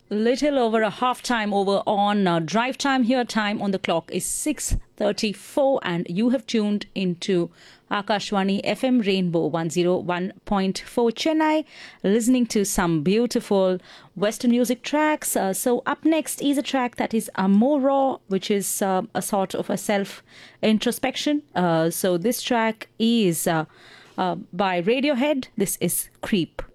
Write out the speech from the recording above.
Little over a half time over on drive time here. Time on the clock is 6:34, and you have tuned into Akashwani FM Rainbow 101.4 Chennai, listening to some beautiful Western music tracks. So up next is a track that is more raw, which is a sort of a self introspection. So this track is by Radiohead. This is Creep.